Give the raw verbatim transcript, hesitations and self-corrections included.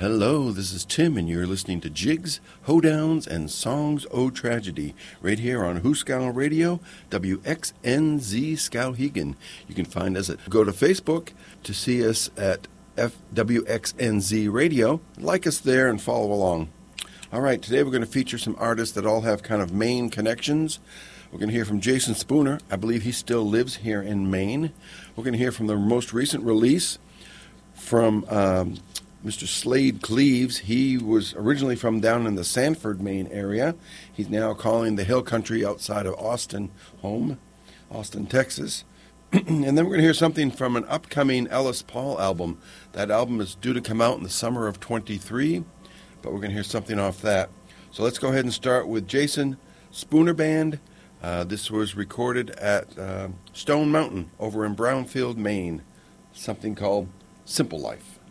Hello, this is Tim, and you're listening to Jigs, Hoedowns, and Songs O Tragedy, right here on Hooskow Radio, W X N Z Skowhegan. You can find us at, go to Facebook to see us at F W X N Z Radio. Like us there and follow along. All right, today we're going to feature some artists that all have kind of Maine connections. We're going to hear from Jason Spooner. I believe he still lives here in Maine. We're going to hear from the most recent release from Um, Mister Slade Cleaves. He was originally from down in the Sanford, Maine area. He's now calling the hill country outside of Austin home, Austin, Texas. And then we're going to hear something from an upcoming Ellis Paul album. That album is due to come out in the summer of twenty-three, but we're going to hear something off that. So let's go ahead and start with Jason Spooner Band. Uh, this was recorded at uh, Stone Mountain over in Brownfield, Maine. Something called Simple Life.